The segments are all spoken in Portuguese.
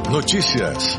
Notícias.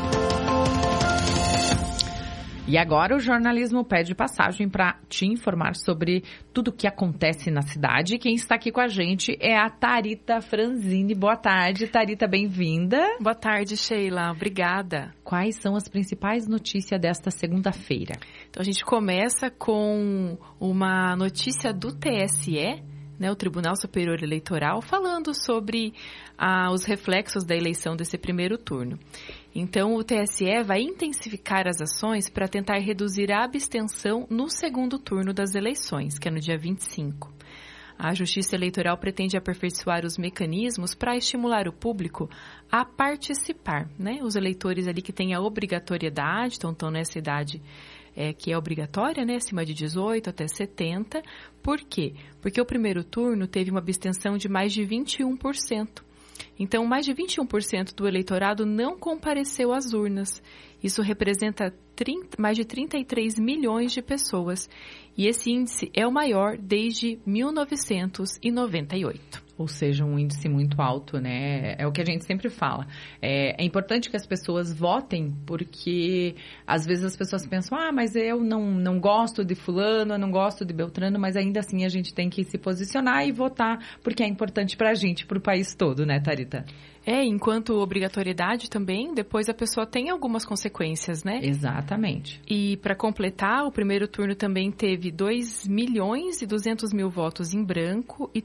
E agora o jornalismo pede passagem para te informar sobre tudo o que acontece na cidade. Quem está aqui com a gente é a Tharita Franzini. Boa tarde, Tharita, bem-vinda. Boa tarde, Sheila. Obrigada. Quais são as principais notícias desta segunda-feira? Então, a gente começa com uma notícia do TSE, o Tribunal Superior Eleitoral, falando sobre os reflexos da eleição desse primeiro turno. Então, o TSE vai intensificar as ações para tentar reduzir a abstenção no segundo turno das eleições, que é no dia 25. A Justiça Eleitoral pretende aperfeiçoar os mecanismos para estimular o público a participar, Os eleitores ali que têm a obrigatoriedade, então estão nessa idade que é obrigatória, acima de 18 até 70. Por quê? Porque o primeiro turno teve uma abstenção de mais de 21%. Então, mais de 21% do eleitorado não compareceu às urnas. Isso representa mais de 33 milhões de pessoas. E esse índice é o maior desde 1998. Ou seja, um índice muito alto, É o que a gente sempre fala. É importante que as pessoas votem, porque às vezes as pessoas pensam, mas eu não gosto de fulano, eu não gosto de Beltrano, mas ainda assim a gente tem que se posicionar e votar, porque é importante pra gente, pro país todo, Tharita? Enquanto obrigatoriedade também, depois a pessoa tem algumas consequências, Exatamente. E para completar, o primeiro turno também teve 2.200.000 votos em branco e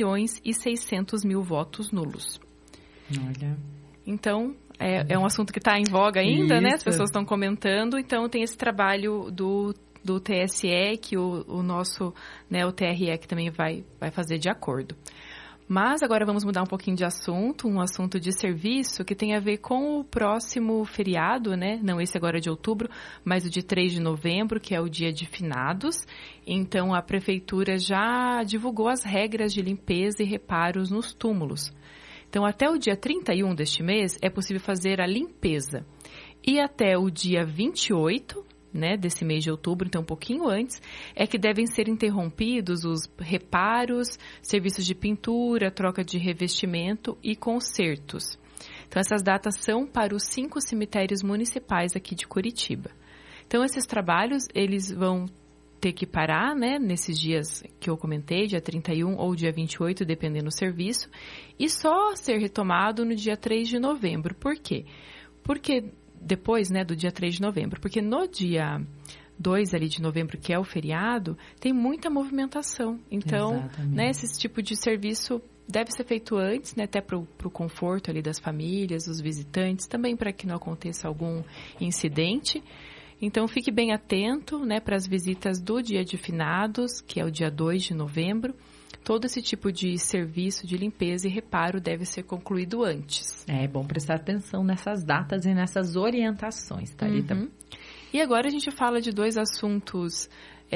3.600.000 votos nulos. Olha. Então, é um assunto que está em voga ainda, Isso. As pessoas estão comentando, então tem esse trabalho do TSE, que o nosso, o TRE, que também vai fazer de acordo. Mas agora vamos mudar um pouquinho de assunto, um assunto de serviço que tem a ver com o próximo feriado, Não esse agora de outubro, mas o de 3 de novembro, que é o dia de finados. Então, a prefeitura já divulgou as regras de limpeza e reparos nos túmulos. Então, até o dia 31 deste mês é possível fazer a limpeza. E até o dia 28 desse mês de outubro, então um pouquinho antes, é que devem ser interrompidos os reparos, serviços de pintura, troca de revestimento e consertos. Então, essas datas são para os 5 cemitérios municipais aqui de Curitiba. Então, esses trabalhos, eles vão ter que parar, nesses dias que eu comentei, dia 31 ou dia 28, dependendo do serviço, e só ser retomado no dia 3 de novembro. Por quê? Porque depois, do dia 3 de novembro, porque no dia 2 ali de novembro, que é o feriado, tem muita movimentação. Então, esse tipo de serviço deve ser feito antes, até para o conforto ali das famílias, dos visitantes, também para que não aconteça algum incidente. Então, fique bem atento, para as visitas do dia de finados, que é o dia 2 de novembro. Todo esse tipo de serviço de limpeza e reparo deve ser concluído antes. É bom prestar atenção nessas datas e nessas orientações, Tharita. Uhum. E agora a gente fala de 2 assuntos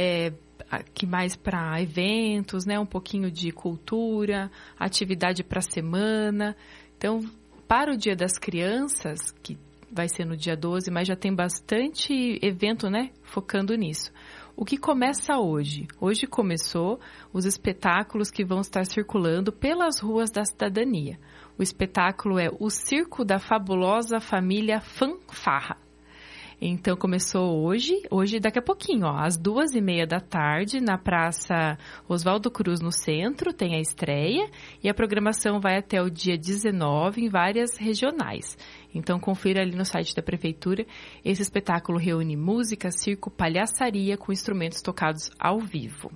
que mais para eventos, um pouquinho de cultura, atividade para a semana. Então, para o Dia das Crianças, que vai ser no dia 12, mas já tem bastante evento, focando nisso. O que começa hoje? Hoje começou os espetáculos que vão estar circulando pelas ruas da cidadania. O espetáculo é o Circo da Fabulosa Família Fanfarra. Então, começou hoje daqui a pouquinho, às 2h30 da tarde, na Praça Oswaldo Cruz, no centro, tem a estreia. E a programação vai até o dia 19 em várias regionais. Então, confira ali no site da Prefeitura. Esse espetáculo reúne música, circo, palhaçaria com instrumentos tocados ao vivo.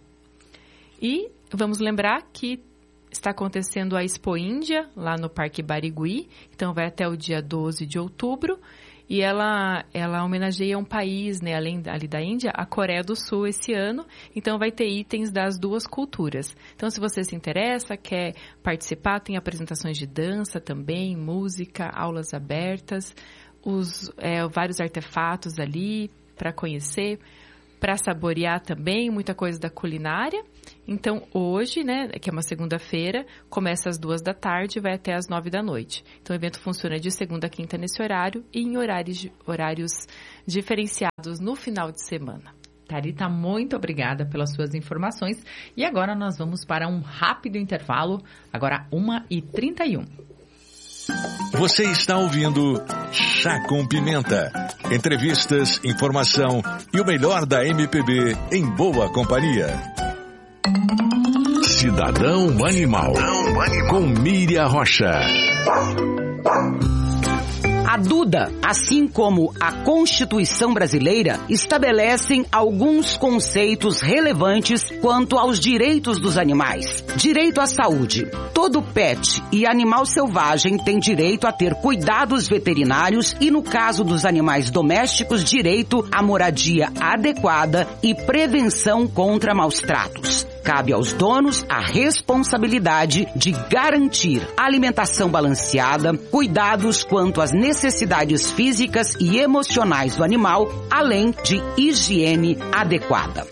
E vamos lembrar que está acontecendo a Expo Índia, lá no Parque Barigui. Então, vai até o dia 12 de outubro. E ela homenageia um país, além ali da Índia, a Coreia do Sul esse ano. Então, vai ter itens das 2 culturas. Então, se você se interessa, quer participar, tem apresentações de dança também, música, aulas abertas, vários artefatos ali para conhecer, para saborear também, muita coisa da culinária. Então, hoje, que é uma segunda-feira, começa às 2 da tarde e vai até às 9 da noite. Então, o evento funciona de segunda a quinta nesse horário e em horários diferenciados no final de semana. Tharita, muito obrigada pelas suas informações. E agora nós vamos para um rápido intervalo, agora 1h31. Você está ouvindo Chá com Pimenta. Entrevistas, informação e o melhor da MPB em boa companhia. Cidadão Animal, com Miriam Rocha. A Duda, assim como a Constituição brasileira, estabelecem alguns conceitos relevantes quanto aos direitos dos animais. Direito à saúde. Todo pet e animal selvagem tem direito a ter cuidados veterinários e, no caso dos animais domésticos, direito à moradia adequada e prevenção contra maus-tratos. Cabe aos donos a responsabilidade de garantir alimentação balanceada, cuidados quanto às necessidades físicas e emocionais do animal, além de higiene adequada.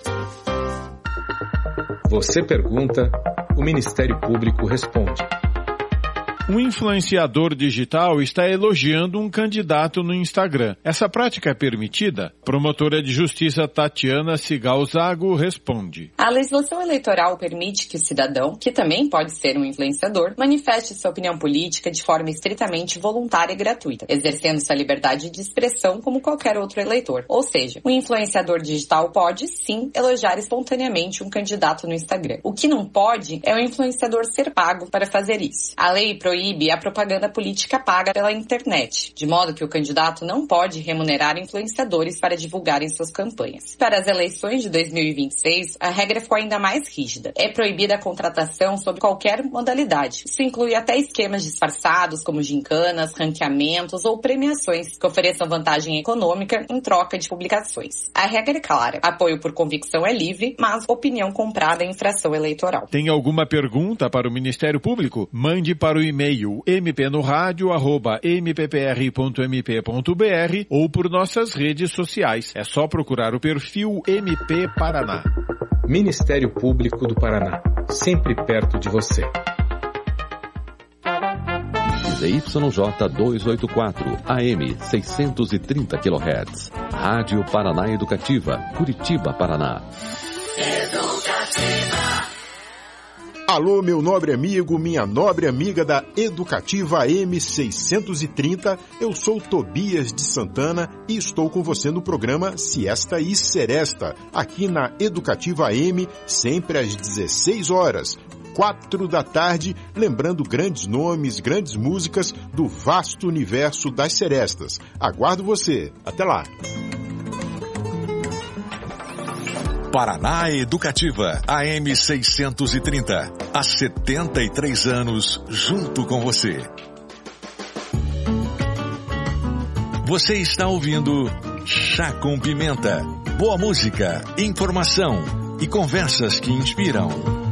Você pergunta, o Ministério Público responde. Um influenciador digital está elogiando um candidato no Instagram. Essa prática é permitida? Promotora de Justiça Tatiana Cigal Zago responde. A legislação eleitoral permite que o cidadão, que também pode ser um influenciador, manifeste sua opinião política de forma estritamente voluntária e gratuita, exercendo sua liberdade de expressão como qualquer outro eleitor. Ou seja, o influenciador digital pode, sim, elogiar espontaneamente um candidato no Instagram. O que não pode é o influenciador ser pago para fazer isso. A lei proíbe a propaganda política paga pela internet, de modo que o candidato não pode remunerar influenciadores para divulgarem suas campanhas. Para as eleições de 2026, a regra ficou ainda mais rígida. É proibida a contratação sob qualquer modalidade. Isso inclui até esquemas disfarçados, como gincanas, ranqueamentos ou premiações que ofereçam vantagem econômica em troca de publicações. A regra é clara. Apoio por convicção é livre, mas opinião comprada é infração eleitoral. Tem alguma pergunta para o Ministério Público? Mande para o e-mail mpnoradio@mppr.mp.br ou por nossas redes sociais. É só procurar o perfil MP Paraná. Ministério Público do Paraná, sempre perto de você. ZYJ 284, AM 630 kHz. Rádio Paraná Educativa, Curitiba, Paraná. Alô, meu nobre amigo, minha nobre amiga da Educativa AM 630, eu sou Tobias de Santana e estou com você no programa Siesta e Seresta, aqui na Educativa AM, sempre às 16 horas. 4 da tarde, lembrando grandes nomes, grandes músicas do vasto universo das serestas. Aguardo você. Até lá. Paraná Educativa, AM 630. Há 73 anos, junto com você. Você está ouvindo Chá com Pimenta. Boa música, informação e conversas que inspiram.